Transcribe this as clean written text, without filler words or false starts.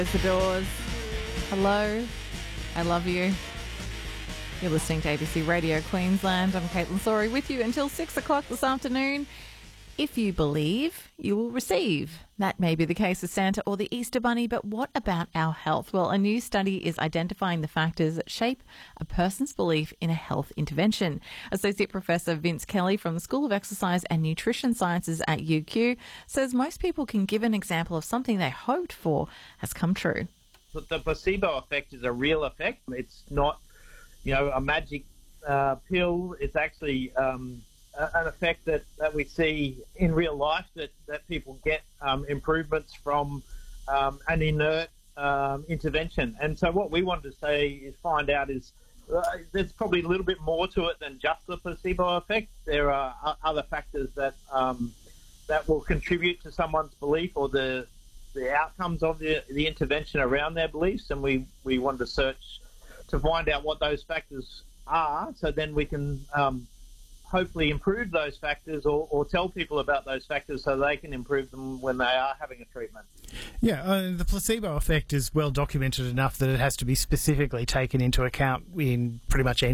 Close the doors. Hello, I love you. You're listening to ABC Radio Queensland. I'm Caitlin Sorry with you until 6 o'clock this afternoon. If you believe, you will receive. That may be the case with Santa or the Easter Bunny, but what about our health? Well, a new study is identifying the factors that shape a person's belief in a health intervention. Associate Professor Vince Kelly from the School of Exercise and Nutrition Sciences at UQ says most people can give an example of something they hoped for has come true. The placebo effect is a real effect. It's not, a magic pill. It's actually an effect that we see in real life, that people get improvements from an inert intervention. And so what we wanted to find out is there's probably a little bit more to it than just the placebo effect. There are other factors that will contribute to someone's belief or the outcomes of the intervention around their beliefs, and we wanted to search to find out what those factors are, so then we can hopefully improve those factors or tell people about those factors so they can improve them when they are having a treatment. Yeah, the placebo effect is well documented enough that it has to be specifically taken into account in pretty much any